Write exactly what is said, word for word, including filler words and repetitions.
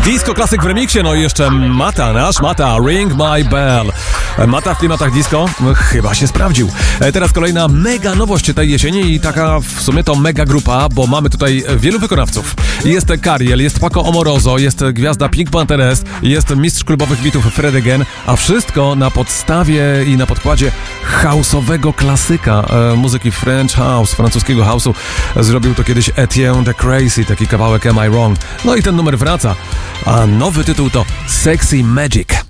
Disco klasyk w remiksie, no i jeszcze Mata, nasz Mata, Ring My Bell. Mata w klimatach disco chyba się sprawdził. Teraz kolejna mega nowość tej jesieni i taka w sumie to mega grupa, bo mamy tutaj wielu wykonawców. Jest Cariel, jest Paco Amoroso, jest gwiazda Pink Panthers, jest mistrz klubowych bitów Fred Again, a wszystko na podstawie i na podkładzie house'owego klasyka e, muzyki French House, francuskiego house'u. Zrobił to kiedyś Etienne the Crazy, taki kawałek Am I Wrong. No i ten numer wraca, a nowy tytuł to Sexy Magic.